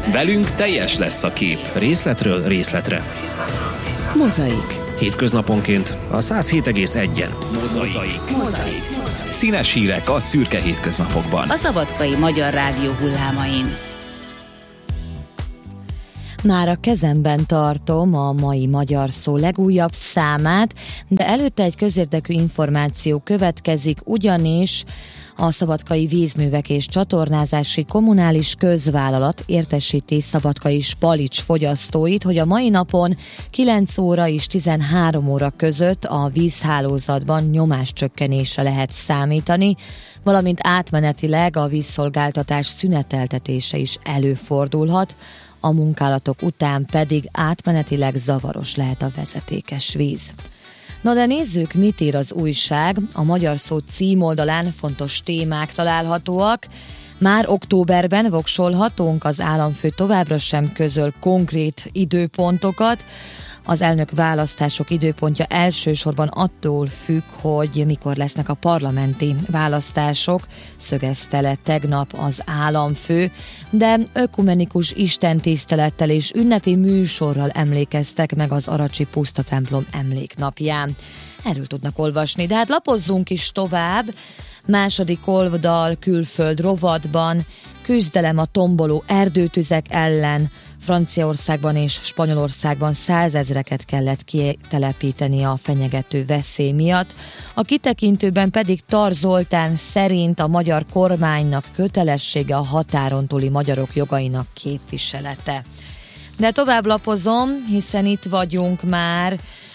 Velünk teljes lesz a kép. Részletről részletre. Mozaik. Hétköznaponként a 107,1-en. Mozaik. Színes hírek a szürke hétköznapokban. A Szabadkai Magyar Rádió hullámain. Már a kezemben tartom a mai Magyar Szó legújabb számát, de előtte egy közérdekű információ következik, ugyanis a Szabadkai Vízművek és Csatornázási Kommunális Közvállalat értesíti Szabadkai Spalics fogyasztóit, hogy a mai napon 9 óra és 13 óra között a vízhálózatban nyomáscsökkenésre lehet számítani, valamint átmenetileg a vízszolgáltatás szüneteltetése is előfordulhat, a munkálatok után pedig átmenetileg zavaros lehet a vezetékes víz. Na de nézzük, mit ír az újság. A Magyar Szó címoldalán fontos témák találhatóak. Már októberben voksolhatunk, az államfő továbbra sem közöl konkrét időpontokat. Az elnök választások időpontja elsősorban attól függ, hogy mikor lesznek a parlamenti választások, szögezte le tegnap az államfő, de ökumenikus istentisztelettel és ünnepi műsorral emlékeztek meg az aracsi pusztatemplom emléknapján. Erről tudnak olvasni, de hát lapozzunk is tovább. Második oldal külföld rovatban küzdelem a tomboló erdőtüzek ellen. Franciaországban és Spanyolországban 100 000-eket kellett kitelepíteni a fenyegető veszély miatt. A kitekintőben pedig Tar Zoltán szerint a magyar kormánynak kötelessége a határon túli magyarok jogainak képviselete. De tovább lapozom, hiszen itt vagyunk már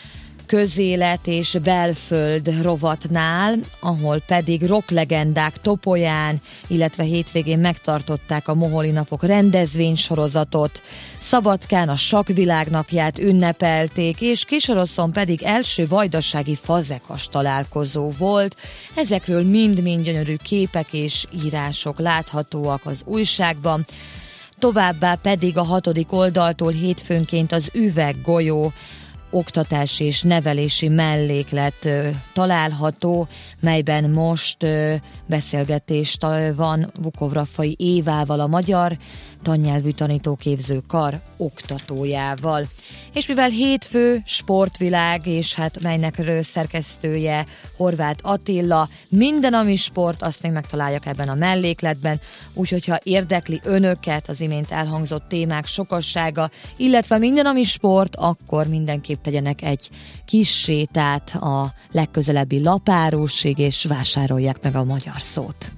közélet és belföld rovatnál, ahol pedig rocklegendák Topolyán, illetve hétvégén megtartották a Moholi Napok rendezvénysorozatot, Szabadkán a Sakkvilágnapját ünnepelték, és Kisoroszon pedig első vajdasági fazekas találkozó volt. Ezekről mind-mind gyönyörű képek és írások láthatóak az újságban. Továbbá pedig a 6. oldaltól hétfőnként az Üveggolyó oktatási és nevelési melléklet található, melyben most beszélgetést van Vukovraffai Évával, a Magyar Tannyelvű Tanítóképző Kar oktatójával. És mivel hétfő, sportvilág, és hát melynek szerkesztője Horváth Attila, minden, ami sport, azt még megtalálják ebben a mellékletben, úgyhogy ha érdekli önöket az imént elhangzott témák sokassága, illetve minden, ami sport, akkor mindenképp tegyenek egy kis sétát a legközelebbi lapárusig, és vásárolják meg a Magyar Szót.